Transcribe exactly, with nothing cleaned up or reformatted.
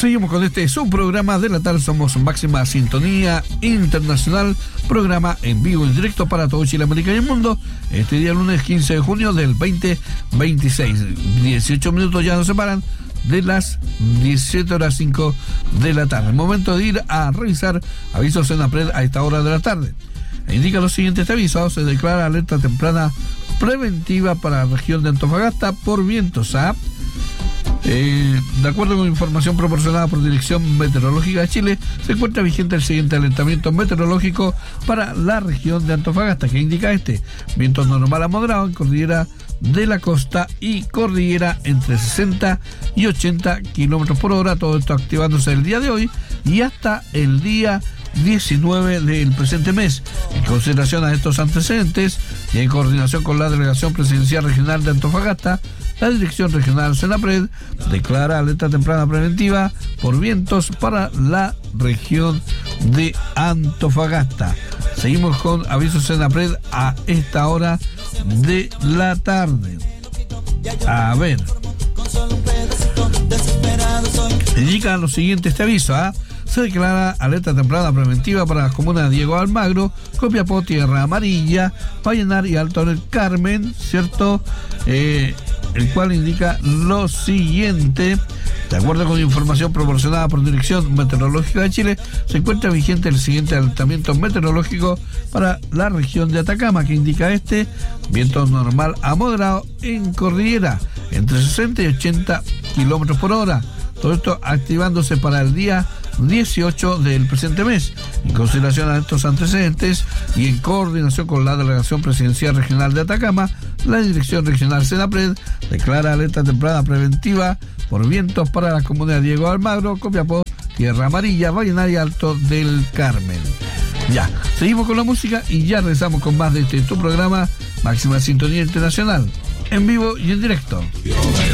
Seguimos con este subprograma de la tarde. Somos Máxima Sintonía Internacional, programa en vivo, en directo para todo Chile, América y el mundo. Este día lunes quince de junio del veinte veintiséis. dieciocho minutos ya nos separan de las diecisiete horas cinco de la tarde. Momento de ir a revisar avisos en Apred a esta hora de la tarde. Indica lo siguiente: este aviso: se declara alerta temprana preventiva para la región de Antofagasta por vientos a Eh, de acuerdo con información proporcionada por Dirección Meteorológica de Chile, se encuentra vigente el siguiente alertamiento meteorológico para la región de Antofagasta, que indica este: viento normal a moderado en cordillera de la costa y cordillera entre sesenta y ochenta kilómetros por hora. Todo esto activándose el día de hoy y hasta el día diecinueve del presente mes. En consideración a estos antecedentes y en coordinación con la Delegación Presidencial Regional de Antofagasta, la Dirección Regional Senapred declara alerta temprana preventiva por vientos para la región de Antofagasta. Seguimos con avisos Senapred a esta hora de la tarde. A ver, indica lo siguiente este aviso, ¿ah? ¿eh? Se declara alerta temprana preventiva para las comunas de Diego Almagro, Copiapó, Tierra Amarilla, Vallenar y Alto del Carmen, ¿cierto? Eh, el cual indica lo siguiente: de acuerdo con información proporcionada por Dirección Meteorológica de Chile, se encuentra vigente el siguiente alertamiento meteorológico para la región de Atacama, que indica este: viento normal a moderado en cordillera entre sesenta y ochenta kilómetros por hora. Todo esto activándose para el día dieciocho del presente mes. En consideración a estos antecedentes y en coordinación con la Delegación Presidencial Regional de Atacama, la Dirección Regional Senapred declara alerta temprana preventiva por vientos para las comunas de Diego Almagro, Copiapó, Tierra Amarilla, Vallenar y Alto del Carmen. Ya, seguimos con la música y ya regresamos con más de este tu programa Máxima Sintonía Internacional, en vivo y en directo.